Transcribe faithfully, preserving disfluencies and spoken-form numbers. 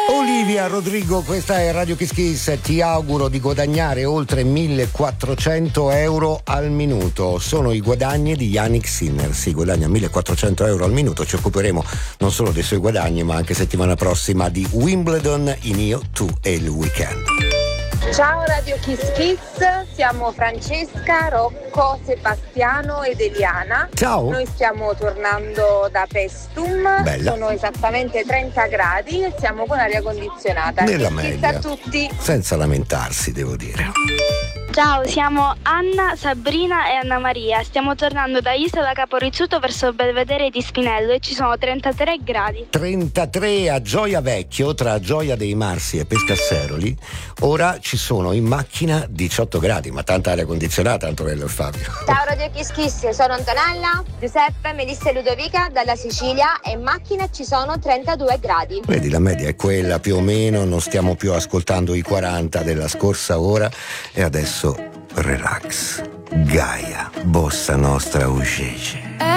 Olivia Rodrigo, questa è Radio Kiss Kiss. Ti auguro di guadagnare oltre millequattrocento euro al minuto. Sono i guadagni di Yannick Sinner. Si guadagna millequattrocento euro al minuto. Ci occuperemo non solo dei suoi guadagni, ma anche settimana prossima di Wimbledon in Io, Tu e il Weekend. Ciao Radio Kiss Kiss, siamo Francesca, Rocco, Sebastiano ed Eliana. Ciao. Noi stiamo tornando da Pestum. Bella. Sono esattamente trenta gradi e siamo con aria condizionata. Nella Kiss Kiss media. a tutti. Senza lamentarsi, devo dire. Ciao, siamo Anna, Sabrina e Anna Maria. Stiamo tornando da Isola Caporizzuto verso Belvedere di Spinello e ci sono trentatré gradi. trentatré a Gioia Vecchio, tra Gioia dei Marsi e Pescasseroli. Ora ci sono in macchina diciotto gradi, ma tanta aria condizionata, Antonello e Fabio. Ciao Radio Kiss Kiss, sono Antonella, Giuseppe, Melissa e Ludovica dalla Sicilia e in macchina ci sono trentadue gradi. Vedi, la media è quella più o meno, non stiamo più ascoltando i quaranta della scorsa ora e adesso relax. Gaia, bossa nostra uscece.